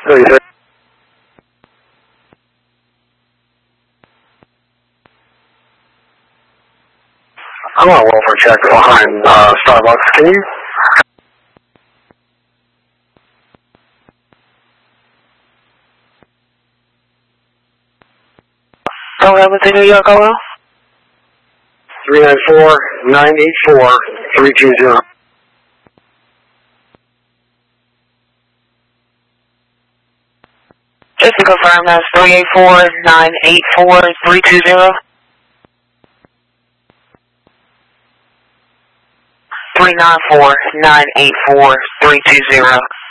36. I'm on a welfare check behind Starbucks. Can you? Go ahead with the New York OL. 394-984-320. Just to confirm, that's 384-984-320. 394-984-320.